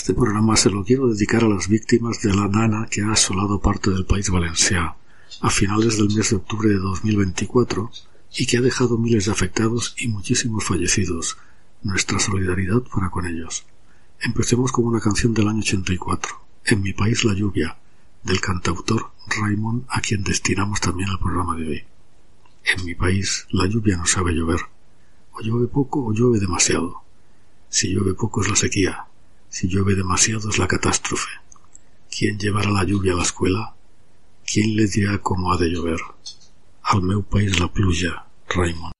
Este programa se lo quiero dedicar a las víctimas de la dana que ha asolado parte del País Valencià a finales del mes de octubre de 2024 y que ha dejado miles de afectados y muchísimos fallecidos. Nuestra solidaridad para con ellos. Empecemos con una canción del año 84, En mi país la lluvia, del cantautor Raimon, a quien destinamos también al programa de hoy. En mi país la lluvia no sabe llover. O llueve poco o llueve demasiado. Si llueve poco es la sequía. Si llueve demasiado es la catástrofe. ¿Quién llevará la lluvia a la escuela? ¿Quién le dirá cómo ha de llover? Al meu país la pluja, Raimon.